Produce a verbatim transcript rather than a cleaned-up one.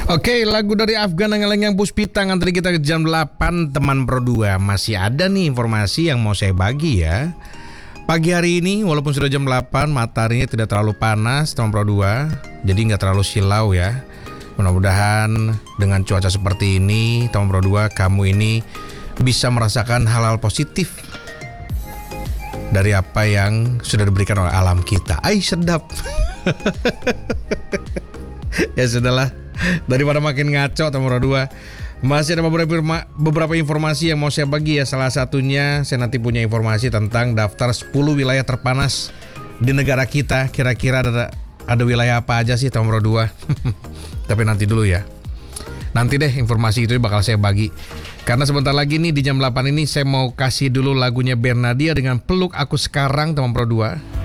Oke, lagu dari Afgan Lengang Puspita ngantri kita ke jam delapan teman Pro dua. Masih ada nih informasi yang mau saya bagi ya. Pagi hari ini walaupun sudah jam delapan, mataharinya tidak terlalu panas teman Pro dua. Jadi nggak terlalu silau ya. Mudah-mudahan dengan cuaca seperti ini teman Pro dua, kamu ini bisa merasakan hal-hal positif dari apa yang sudah diberikan oleh alam kita. Ai sedap. Ya sudahlah, daripada makin ngaco teman Pro dua. Masih ada beberapa, beberapa informasi yang mau saya bagi ya. Salah satunya saya nanti punya informasi tentang daftar sepuluh wilayah terpanas di negara kita. Kira-kira ada, ada wilayah apa aja sih teman Pro dua? Tapi nanti dulu ya. Nanti deh informasi itu bakal saya bagi. Karena sebentar lagi nih di jam delapan ini saya mau kasih dulu lagunya Bernadia dengan Peluk Aku Sekarang teman Pro dua.